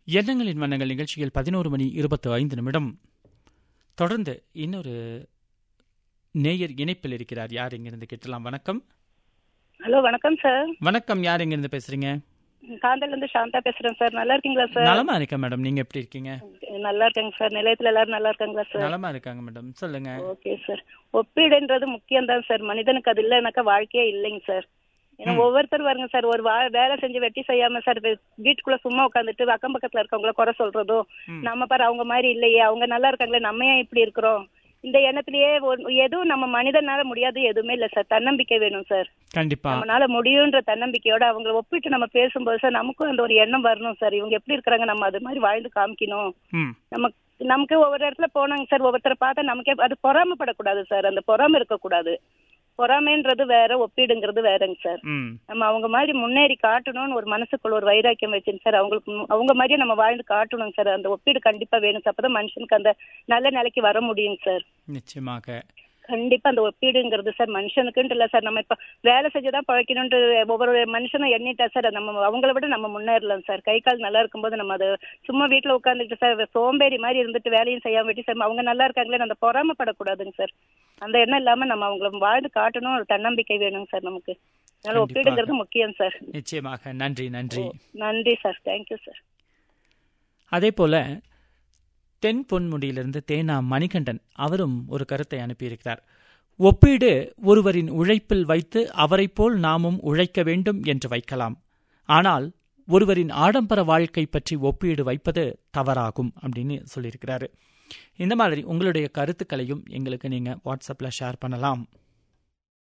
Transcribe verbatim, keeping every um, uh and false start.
எண்ணங்களின் வண்ணங்கள் நிகழ்ச்சியில் பதினோரு மணி இருபத்தி ஐந்து நிமிடம். தொடர்ந்து இன்னொரு நேயர் இணைப்பில் இருக்கிறார். யார் இங்கிருந்து கேட்டலாம்? வணக்கம். ஹலோ, வணக்கம் சார். வணக்கம். யார் இங்கிருந்து பேசுறீங்க? காந்தல்ல இருந்து சாந்தா பேசுறேன் சார். நல்லா இருக்கீங்களா சார்? நலமா இருக்கேன் மேடம். நீங்க எப்படி இருக்கீங்க? நல்லா இருக்கேங்க சார். நிலையத்துல எல்லாரும் நல்லா இருக்காங்களா சார்? நலமா இருக்காங்க மேடம். சொல்லுங்க. Okay sir. ஒப்பீடுன்றது முக்கியம் தான் சார். மனிதனுக்கு அது இல்லைனாக்கா வாழ்க்கையே இல்லைங்க சார். ஏன்னா ஒவ்வொருத்தர் வருங்க சார், ஒரு வேலை செஞ்சு வெட்டி செய்யாம சார் வீட்டுக்குள்ள சும்மா உட்காந்துட்டு அக்கம் பக்கத்துல இருக்கவங்கள குறை சொல்றதோ, நம்ம பாரு அவங்க மாதிரி இல்லையே, அவங்க நல்லா இருக்காங்களே, நம்ம ஏன் இப்படி இருக்கிறோம், இந்த எண்ணத்திலேயே எதுவும் நம்ம மனிதனால முடியாது எதுவுமே இல்ல சார். தன்னம்பிக்கை வேணும் சார். கண்டிப்பா நம்மளால முடியும்ன்ற தன்னம்பிக்கையோட அவங்களை ஒப்பிட்டு நம்ம பேசும்போது சார் நமக்கும் அந்த ஒரு எண்ணம் வரணும் சார். இவங்க எப்படி இருக்கிறாங்க, நம்ம அது மாதிரி வாழ்ந்து காமிக்கணும். நம்ம நமக்கு ஒவ்வொரு இடத்துல போனாங்க சார், ஒவ்வொருத்தரை பார்த்தா நமக்கே அது பொறாமப்படக்கூடாது சார். அந்த பொறாம இருக்கக்கூடாது. பொறாமைன்றது வேற, ஒப்பீடுங்கிறது வேறங்க சார். நம்ம அவங்க மாதிரி முன்னேறி காட்டணும்னு ஒரு மனசுக்குள்ள ஒரு வைராக்கியம் வச்சுங்க சார். அவங்களுக்கு அவங்க மாதிரியே நம்ம வாழ்ந்து காட்டணும் சார். அந்த ஒப்பீடு கண்டிப்பா வேணும் சார். அப்பதான் மனுஷனுக்கு அந்த நல்ல நிலைக்கு வர முடியும் சார். நிச்சயமாக கண்டிப்பா அந்த ஒப்பீடுங்கிறது சார் மனுஷனுக்குன்ட்டு இல்ல சார். நம்ம இப்ப வேலை செஞ்சுதான் பழக்கணும்னு ஒவ்வொரு மனுஷனும் எண்ணிட்டா சார் நம்ம அவங்கள விட நம்ம முன்னேறலாம் சார். கை கால் நல்லா இருக்கும்போது நம்ம அது சும்மா வீட்டுல உட்காந்துட்டு சார் சோம்பேறி மாதிரி இருந்துட்டு வேலையும் செய்யாம வெட்டி சார் அவங்க நல்லா இருக்காங்களே அந்த பொறாமப்படக்கூடாதுங்க சார். அந்த எண்ணம் இல்லாம நம்ம அவங்களை வாழ்ந்து காட்டணும். ஒரு தன்னம்பிக்கை வேணுங்க சார் நமக்கு. அதனால ஒப்பீடுங்கிறது முக்கியம் சார். நிச்சயமாக. நன்றி. நன்றி நன்றி சார். Thank you sir. அதே போல தென் பொன்முடியிலிருந்து தேனா மணிகண்டன் அவரும் ஒரு கருத்தை அனுப்பியிருக்கிறார். ஒப்பீடு ஒருவரின் உழைப்பில் வைத்து அவரை போல் நாமும் உழைக்க வேண்டும் என்று வைக்கலாம். ஆனால் ஒருவரின் ஆடம்பர வாழ்க்கை பற்றி ஒப்பீடு வைப்பது தவறாகும் அப்படின்னு சொல்லியிருக்கிறாரு. இந்த மாதிரி உங்களுடைய கருத்துக்களையும் எங்களுக்கு நீங்க வாட்ஸ்அப்ல ஷேர் பண்ணலாம்.